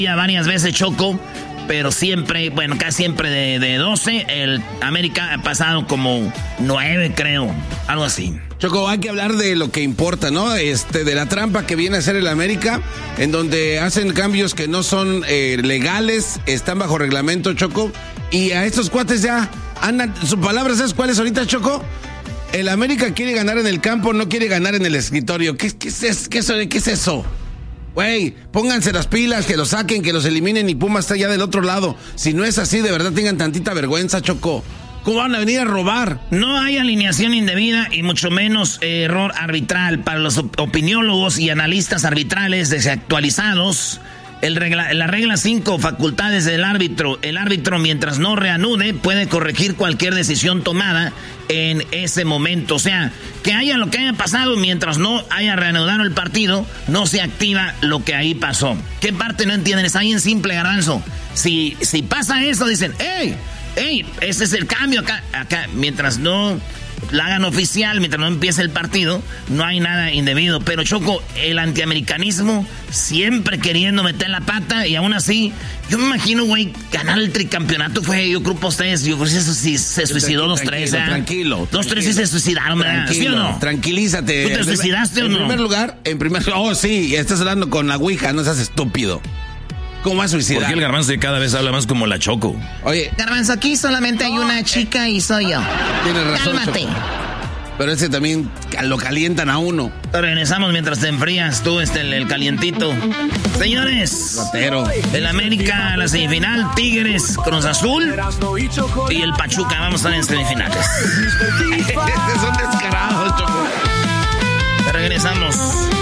Ya varias veces, Choco, pero siempre, bueno, casi siempre de 12. El América ha pasado como 9, creo, algo así. Choco, hay que hablar de lo que importa, ¿no? De la trampa que viene a hacer el América, en donde hacen cambios que no son legales, están bajo reglamento, Choco, y a estos cuates ya andan, sus palabras, ¿sabes cuáles ahorita, Choco? El América quiere ganar en el campo, no quiere ganar en el escritorio. ¿Qué es eso? Güey, pónganse las pilas, que los saquen, que los eliminen y Puma está ya del otro lado. Si no es así, de verdad tengan tantita vergüenza, Choco. ¿Cómo van a venir a robar? No hay alineación indebida y mucho menos error arbitral. Para los opiniólogos y analistas arbitrales desactualizados, la regla 5, facultades del árbitro. El árbitro, mientras no reanude, puede corregir cualquier decisión tomada en ese momento. O sea, que haya lo que haya pasado, mientras no haya reanudado el partido, no se activa lo que ahí pasó. ¿Qué parte no entienden? Está bien simple, Garbanzo. Si pasa eso, dicen, ¡Ey! Ese es el cambio acá. Mientras no la hagan oficial, mientras no empiece el partido, no hay nada indebido. Pero, Choco, el antiamericanismo siempre queriendo meter la pata, y aún así, yo me imagino, güey, ganar el tricampeonato fue, yo creo, para ustedes, yo creo que eso sí se suicidó 2-3, Tranquilo. 2-3 sí se suicidaron, ¿verdad? ¿Sí o no? Tranquilízate. ¿Tú te suicidaste o no? En primer lugar, oh, sí, estás hablando con la ouija, no seas estúpido. ¿Cómo va a suicidar? Porque el Garbanzo cada vez habla más como la Choco. Oye, Garbanzo, aquí solamente hay una chica y soy yo. Tienes razón, Cálmate. Choco. Pero ese también lo calientan a uno. Regresamos mientras te enfrías tú, el calientito. Señores, Ratero. el América, la semifinal, Tigres, Cruz Azul y el Pachuca. Vamos a estar en semifinales. Son descarados, Choco. Regresamos.